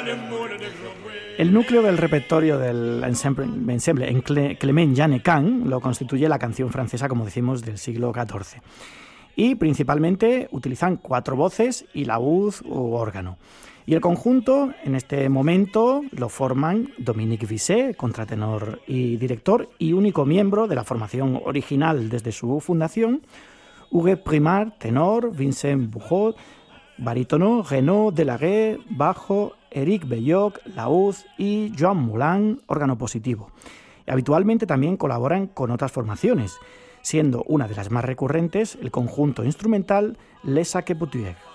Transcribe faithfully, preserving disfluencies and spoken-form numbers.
El núcleo del repertorio del ensemble, ensemble en Clement Jeannequin lo constituye la canción francesa, como decimos, del siglo catorce. Y principalmente utilizan cuatro voces y laúd u órgano. Y el conjunto, en este momento, lo forman Dominique Visset, contratenor y director, y único miembro de la formación original desde su fundación, Hugues Primard, tenor, Vincent Buchot, barítono, Renaud Delagué, bajo, Éric Belloc, laúd y Joan Moulin, órgano positivo. Y habitualmente también colaboran con otras formaciones, siendo una de las más recurrentes el conjunto instrumental Les Saquepoutiers.